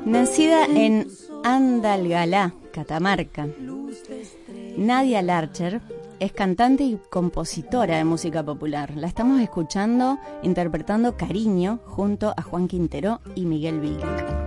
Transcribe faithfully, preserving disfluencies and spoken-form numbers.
Nacida en Andalgalá, Catamarca, Nadia Larcher es cantante y compositora de música popular. La estamos escuchando interpretando Cariño junto a Juan Quintero y Miguel Vilca.